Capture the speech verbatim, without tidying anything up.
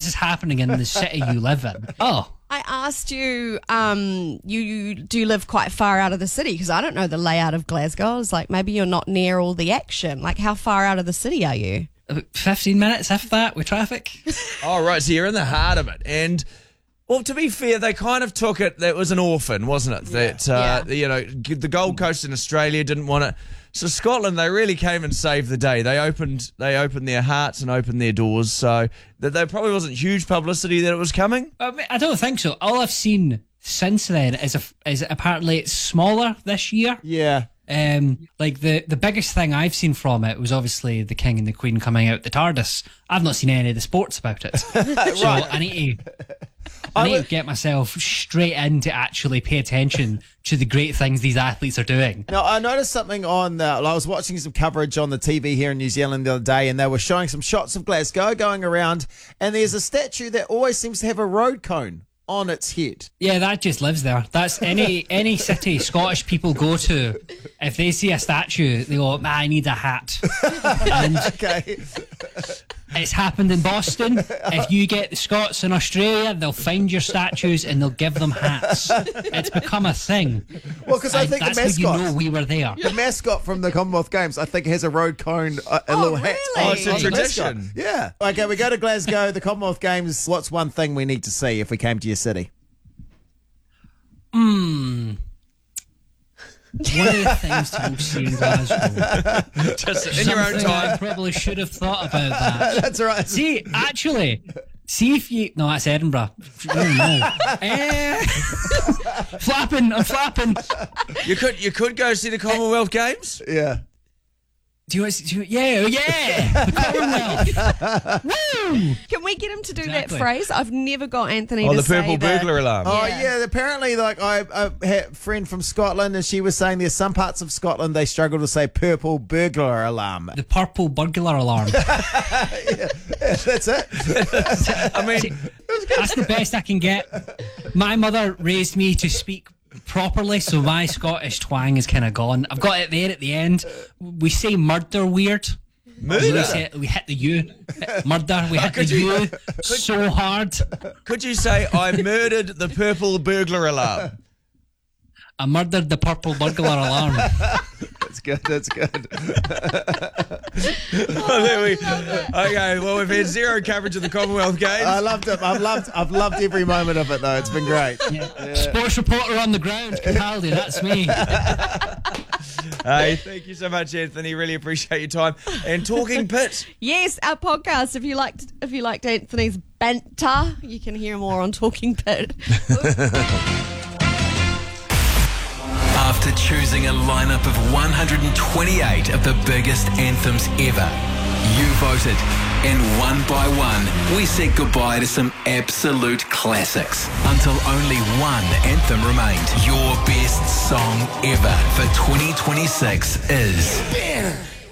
is happening in the city you live in. Oh. I asked you, um, you, you do live quite far out of the city, because I don't know the layout of Glasgow. I was like, maybe you're not near all the action. Like, how far out of the city are you? About fifteen minutes, if that, with traffic. Oh, right, so you're in the heart of it. And, well, to be fair, they kind of took it, that was an orphan, wasn't it? Yeah. That, uh, yeah. you know, the Gold Coast in Australia didn't want it. So Scotland, they really came and saved the day. They opened they opened their hearts and opened their doors, so that there probably wasn't huge publicity that it was coming. I, mean, I don't think so. All I've seen since then is a, is apparently it's smaller this year. Yeah. Um, like the, the biggest thing I've seen from it was obviously the King and the Queen coming out the TARDIS. I've not seen any of the sports about it. Right. So I need to I need to get myself straight in to actually pay attention to the great things these athletes are doing. Now, I noticed something on the, I was watching some coverage on the T V here in New Zealand the other day, and they were showing some shots of Glasgow going around, and there's a statue that always seems to have a road cone on its head. Yeah, that just lives there. That's any any city Scottish people go to. If they see a statue, they go, I need a hat. And okay. It's happened in Boston. If you get the Scots in Australia, they'll find your statues and they'll give them hats. It's become a thing. Well, because I think that's the mascot, how you know we were there. The mascot from the Commonwealth Games, I think, has a road cone, a, a Oh, little hat. really? Oh, it's a on the tradition. mascot. Yeah. Okay, we go to Glasgow, the Commonwealth Games. What's one thing we need to see if we came to your city? Hmm. One of the things to go see in Glasgow. Just in your own Something I time. probably should have thought about that. That's right. See, actually, see if you... No, that's Edinburgh. Oh, no. Eh. Flapping, I'm flapping. You could you could go see the Commonwealth Games. Yeah. Do you want to... Do you, yeah, yeah. The Commonwealth. Woo! Can we get him to do Exactly. that phrase? I've never got Anthony Oh, to the say purple that. burglar alarm. Oh, Yeah. yeah. Apparently, like, I, I had a friend from Scotland, and she was saying there's some parts of Scotland they struggle to say purple burglar alarm. The purple burglar alarm. Yeah, that's it. I mean, That's the best I can get. My mother raised me to speak properly, so my Scottish twang is kind of gone. I've got it there at the end. We say murder weird. murder. We, say, we hit the U. Murder. We hit the Could you- U so hard. Could you say I murdered the purple burglar alarm? I murdered the purple burglar alarm. That's good. That's good. Oh, there we, okay, well, we've had zero coverage of the Commonwealth Games. I loved it. I've loved. I've loved every moment of it, though. It's been great. Yeah. Sports reporter on the ground, Capaldi, that's me. Hey, thank you so much, Anthony. Really appreciate your time. And Talking Pit. Yes, our podcast. If you liked, if you liked Anthony's banter, you can hear more on Talking Pit. After choosing a lineup of one hundred twenty-eight of the biggest anthems ever, you voted, and one by one, we said goodbye to some absolute classics until only one anthem remained. Your best song ever for twenty twenty-six is